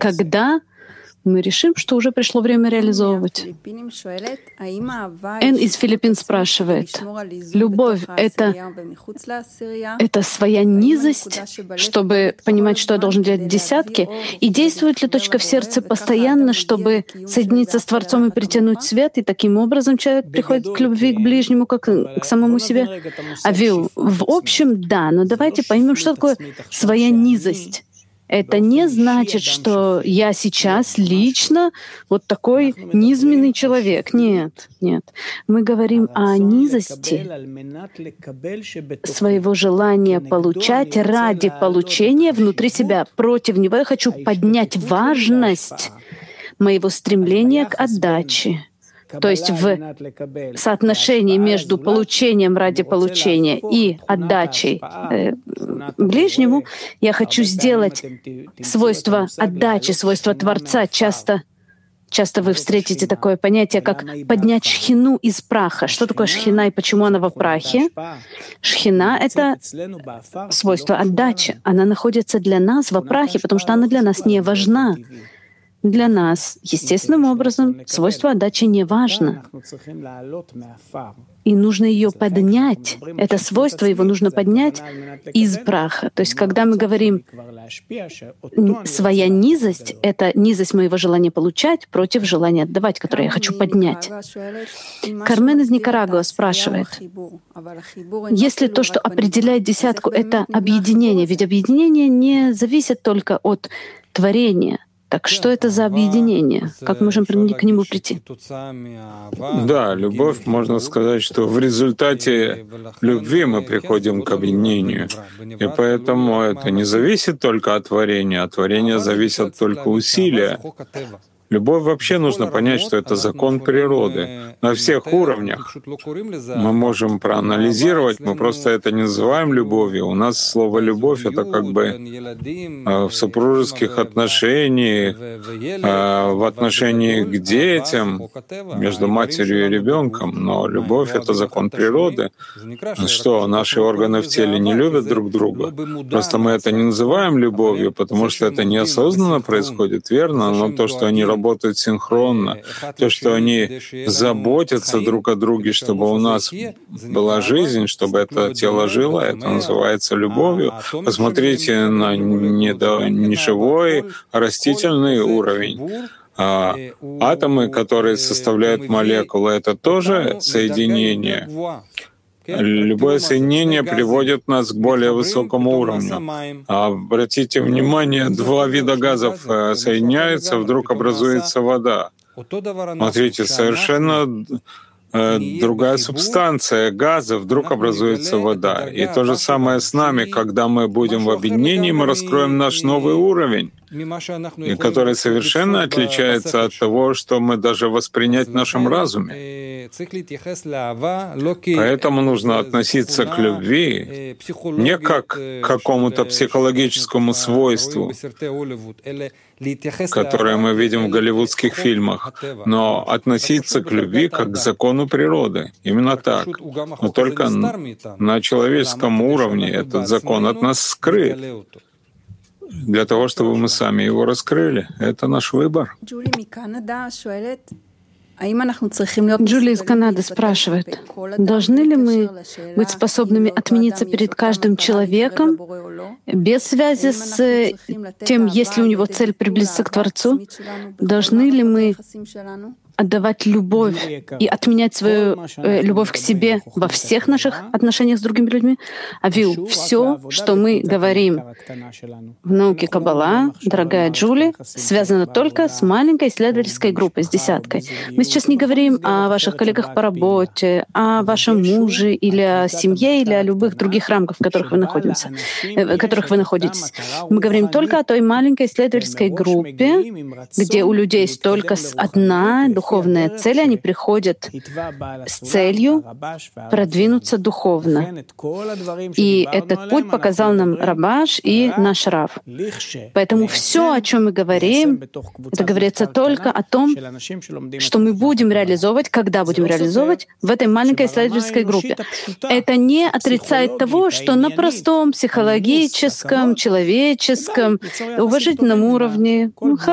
когда мы решим, что уже пришло время реализовывать. Эн из Филиппин спрашивает, любовь — это своя низость, чтобы понимать, что я должен делать в десятке, и действует ли точка в сердце постоянно, чтобы соединиться с Творцом и притянуть свет, и таким образом человек приходит к любви к ближнему, как к самому себе? Авил, в общем, да, но давайте поймем, что такое своя низость. Это не значит, что я сейчас лично вот такой низменный человек. Нет, нет. Мы говорим о низости своего желания получать ради получения внутри себя. Против него я хочу поднять важность моего стремления к отдаче. То есть в соотношении между получением ради получения и отдачей ближнему я хочу сделать свойство отдачи, свойство Творца. Часто вы встретите такое понятие, как поднять шхину из праха. Что такое шхина и почему она во прахе? Шхина — это свойство отдачи. Она находится для нас во прахе, потому что она для нас не важна. Для нас, естественным образом, свойство отдачи не важно. И нужно ее поднять. Это свойство его нужно поднять из праха. То есть, когда мы говорим «своя низость» — это низость моего желания получать против желания отдавать, которое я хочу поднять. Кармен из Никарагуа спрашивает, если то, что определяет десятку, это объединение, ведь объединение не зависит только от творения. Так что это за объединение? Как мы можем к нему прийти? Да, любовь, можно сказать, что в результате любви мы приходим к объединению. И поэтому это не зависит только от творения, а творение зависит только усилия. Любовь вообще нужно понять, что это закон природы. На всех уровнях мы можем проанализировать, мы просто это не называем любовью. У нас слово «любовь» — это как бы в супружеских отношениях, в отношении к детям, между матерью и ребенком. Но любовь — это закон природы. Что, наши органы в теле не любят друг друга? Просто мы это не называем любовью, потому что это неосознанно происходит, верно? Но то, что они работают синхронно, то, что они заботятся друг о друге, чтобы у нас была жизнь, чтобы это тело жило, это называется любовью. Посмотрите на не живой, а растительный уровень. А атомы, которые составляют молекулы, это тоже соединение. Любое соединение приводит нас к более высокому уровню. Обратите внимание, два вида газов соединяются, вдруг образуется вода. Смотрите, совершенно другая субстанция газа, вдруг образуется вода. И то же самое с нами, когда мы будем в объединении, мы раскроем наш новый уровень, и который совершенно отличается от того, что мы даже воспринять в нашем разуме. Поэтому нужно относиться к любви не как к какому-то психологическому свойству, которое мы видим в голливудских фильмах, но относиться к любви как к закону природы. Именно так. Но только на человеческом уровне этот закон от нас скрыт. Для того, чтобы мы сами его раскрыли. Это наш выбор. Джули из Канады спрашивает, должны ли мы быть способными отмениться перед каждым человеком без связи с тем, есть ли у него цель приблизиться к Творцу? Должны ли мы отдавать любовь и отменять свою любовь к себе во всех наших отношениях с другими людьми? Авил, все, что мы говорим в науке Каббала, дорогая Джули, связано только с маленькой исследовательской группой, с десяткой. Мы сейчас не говорим о ваших коллегах по работе, о вашем муже или о семье, или о любых других рамках, в которых вы находитесь. Мы говорим только о той маленькой исследовательской группе, где у людей есть только одна духовная цель, они приходят с целью продвинуться духовно. И этот путь показал нам Рабаш и наш Рав. Поэтому все, о чем мы говорим, это говорится только о том, что мы будем реализовывать, когда будем реализовывать в этой маленькой исследовательской группе. Это не отрицает того, что на простом психологическом, человеческом, уважительном уровне